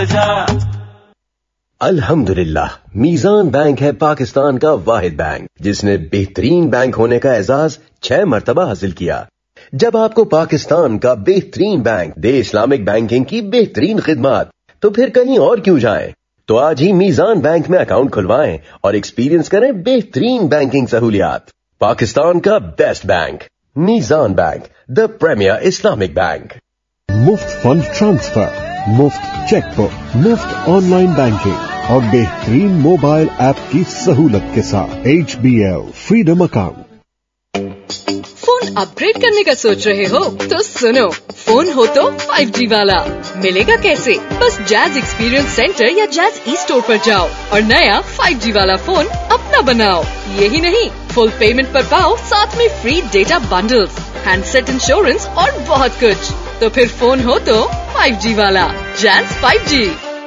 जा। अल्हम्दुलिल्लाह, मीज़ान बैंक है पाकिस्तान का वाहिद बैंक जिसने बेहतरीन बैंक होने का एजाज 6 मरतबा हासिल किया। जब आपको पाकिस्तान का बेहतरीन बैंक दे इस्लामिक बैंकिंग की बेहतरीन खिदमत, तो फिर कहीं और क्यों जाएं? तो आज ही मीज़ान बैंक में अकाउंट खुलवाएं और एक्सपीरियंस करें बेहतरीन बैंकिंग सहूलियात। पाकिस्तान का best bank, Meezaan bank, the premiere Islamic bank. मुफ्त फंड ट्रांसफर, मुफ्त चेकबुक, मुफ्त ऑनलाइन बैंकिंग और बेहतरीन मोबाइल ऐप की सहूलत के साथ HBL freedom account. Phone upgrade करने का सोच रहे हो तो सुनो, फोन हो तो 5G वाला। मिलेगा कैसे? बस जैज एक्सपीरियंस सेंटर या जैज ई स्टोर पर जाओ और नया 5G वाला फोन अपना बनाओ। यही नहीं, फुल पेमेंट पर पाओ साथ में free data bundles, handset insurance और बहुत कुछ। तो फिर फोन हो तो 5G वाला, jazz 5G।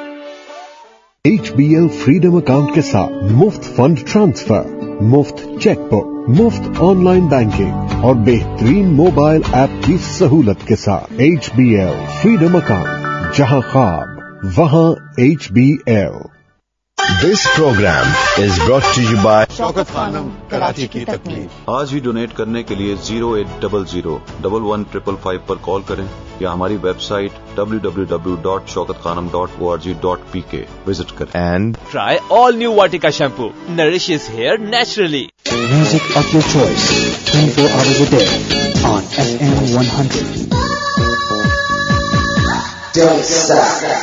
HBL freedom account के साथ मुफ्त फंड ट्रांसफर, मुफ्त चेकबुक, मुफ्त ऑनलाइन बैंकिंग और बेहतरीन मोबाइल ऐप की सहूलत के साथ HBL फ्रीडम अकाउंट, जहां ख्वाब वहां HBL। This program is brought to you by Shaukat Khanam, Karachi की तकलीफ। आज ही डोनेट करने के लिए 0800-11-555 पर कॉल करें या हमारी वेबसाइट www.shaukatkhanam.org.pk विजिट करें। and Try all new Vatika shampoo, nourishes hair naturally. Music of your choice, 24 hours a day on FM 100. Don't stop.